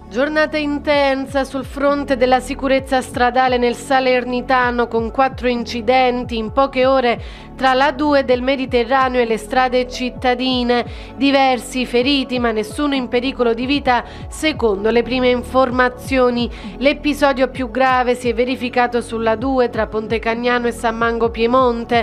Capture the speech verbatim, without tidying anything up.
Giornata intensa sul fronte della sicurezza stradale nel Salernitano, con quattro incidenti in poche ore tra l'A due del Mediterraneo e le strade cittadine. Diversi feriti, ma nessuno in pericolo di vita secondo le prime informazioni. L'episodio più grave si è verificato sull'A due tra Ponte Cagnano e San Mango Piemonte,